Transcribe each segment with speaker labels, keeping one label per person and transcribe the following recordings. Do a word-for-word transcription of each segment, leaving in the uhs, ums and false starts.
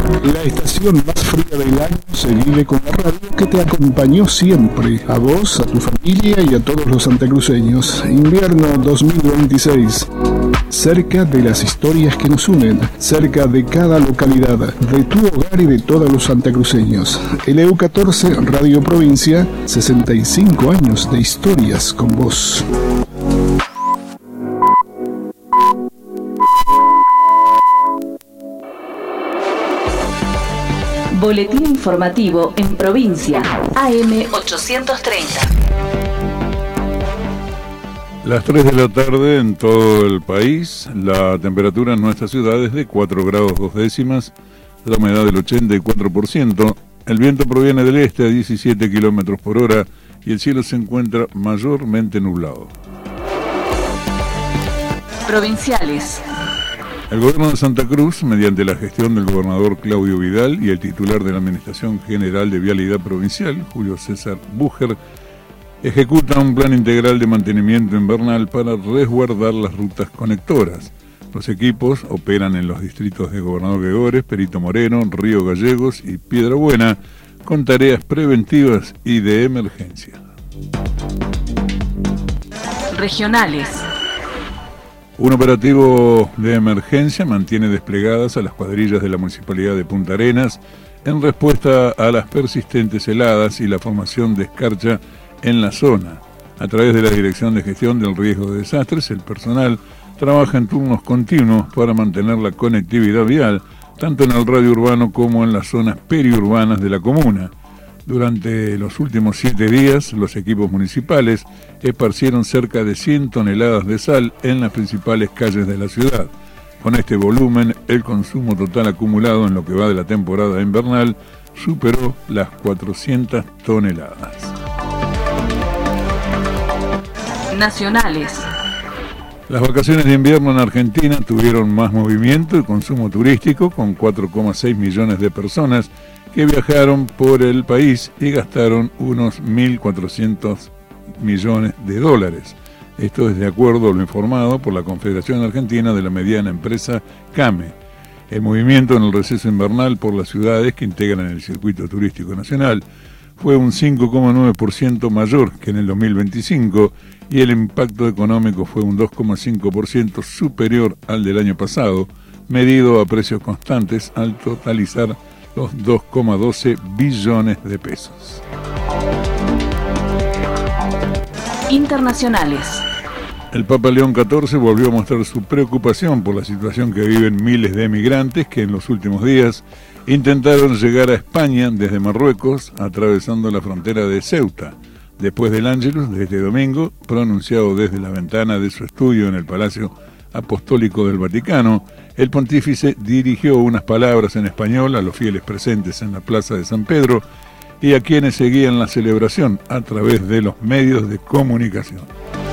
Speaker 1: La estación más fría del año se vive con la radio que te acompañó siempre, a vos, a tu familia y a todos los santacruceños. Invierno dos mil veintiséis. Cerca de las historias que nos unen, cerca de cada localidad, de tu hogar y de todos los santacruceños. El E U catorce, Radio Provincia, sesenta y cinco años de historias con vos.
Speaker 2: Boletín informativo en provincia, A M ochocientos treinta.
Speaker 3: Las tres de la tarde en todo el país, la temperatura en nuestra ciudad es de cuatro grados dos décimas, la humedad del ochenta y cuatro por ciento, el viento proviene del este a diecisiete kilómetros por hora y el cielo se encuentra mayormente nublado.
Speaker 2: Provinciales.
Speaker 3: El gobierno de Santa Cruz, mediante la gestión del gobernador Claudio Vidal y el titular de la Administración General de Vialidad Provincial, Julio César Búger, ejecuta un plan integral de mantenimiento invernal para resguardar las rutas conectoras. Los equipos operan en los distritos de Gobernador Gregores, Perito Moreno, Río Gallegos y Piedrabuena, con tareas preventivas y de emergencia.
Speaker 2: Regionales.
Speaker 3: Un operativo de emergencia mantiene desplegadas a las cuadrillas de la Municipalidad de Punta Arenas en respuesta a las persistentes heladas y la formación de escarcha en la zona. A través de la Dirección de Gestión del Riesgo de Desastres, el personal trabaja en turnos continuos para mantener la conectividad vial, tanto en el radio urbano como en las zonas periurbanas de la comuna. Durante los últimos siete días, los equipos municipales esparcieron cerca de cien toneladas de sal en las principales calles de la ciudad. Con este volumen, el consumo total acumulado en lo que va de la temporada invernal superó las cuatrocientas toneladas.
Speaker 2: Nacionales.
Speaker 3: Las vacaciones de invierno en Argentina tuvieron más movimiento y consumo turístico, con cuatro coma seis millones de personas que viajaron por el país y gastaron unos mil cuatrocientos millones de dólares. Esto es de acuerdo a lo informado por la Confederación Argentina de la Mediana Empresa, CAME. El movimiento en el receso invernal por las ciudades que integran el circuito turístico nacional fue un cinco coma nueve por ciento mayor que en el dos mil veinticinco y el impacto económico fue un dos coma cinco por ciento superior al del año pasado, medido a precios constantes al totalizar los dos coma doce billones de pesos.
Speaker 2: Internacionales.
Speaker 3: El Papa León catorce volvió a mostrar su preocupación por la situación que viven miles de emigrantes que en los últimos días intentaron llegar a España desde Marruecos, atravesando la frontera de Ceuta. Después del Ángelus de este domingo, pronunciado desde la ventana de su estudio en el Palacio Apostólico del Vaticano, el pontífice dirigió unas palabras en español a los fieles presentes en la Plaza de San Pedro y a quienes seguían la celebración a través de los medios de comunicación.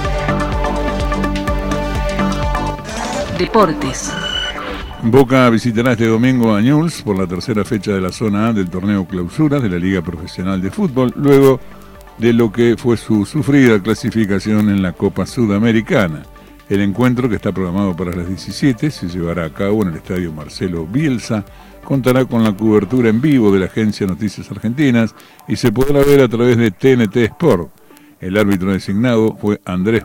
Speaker 2: Deportes.
Speaker 3: Boca visitará este domingo a Newell's por la tercera fecha de la zona A del torneo Clausura de la Liga Profesional de Fútbol, luego de lo que fue su sufrida clasificación en la Copa Sudamericana. El encuentro, que está programado para las diecisiete, se llevará a cabo en el Estadio Marcelo Bielsa, contará con la cobertura en vivo de la agencia Noticias Argentinas y se podrá ver a través de T N T Sport. El árbitro designado fue Andrés